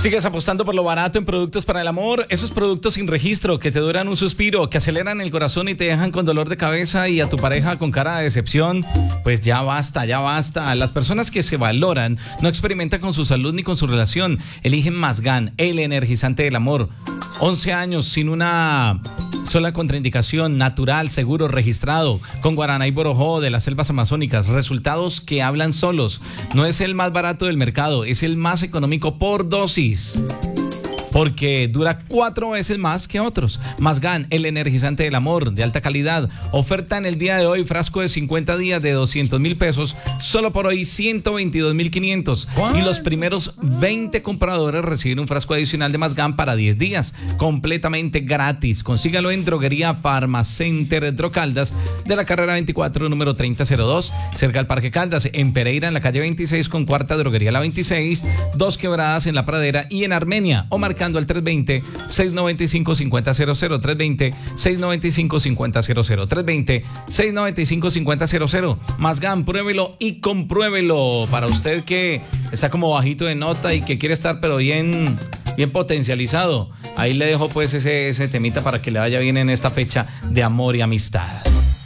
Sigues apostando por lo barato en productos para el amor, esos productos sin registro que te duran un suspiro, que aceleran el corazón y te dejan con dolor de cabeza y a tu pareja con cara de decepción. Pues ya basta, ya basta. Las personas que se valoran no experimentan con su salud ni con su relación. Eligen Masgan, el energizante del amor. 11 años sin una sola contraindicación, natural, seguro, registrado, con guaraná y borojó de las selvas amazónicas. Resultados que hablan solos. No es el más barato del mercado, es el más económico por dosis, porque dura 4 veces más que otros. Masgan, el energizante del amor, de alta calidad. Oferta en el día de hoy, frasco de 50 días de 200.000 pesos. Solo por hoy 122.500. Y los primeros 20 compradores reciben un frasco adicional de Masgan para 10 días. Completamente gratis. Consígalo en Droguería Farmacenter Drocaldas, de la carrera 24, número 3002, cerca al Parque Caldas. En Pereira, en la calle 26 con cuarta Droguería La 26. Dos Quebradas en La Pradera y en Armenia. O marcando al 320-695-5000, 320-695-5000, 320-695-5000. Masgan, pruébelo y compruébelo. Para usted que está como bajito de nota y que quiere estar pero bien potencializado, ahí le dejo pues ese temita para que le vaya bien en esta fecha de amor y amistad.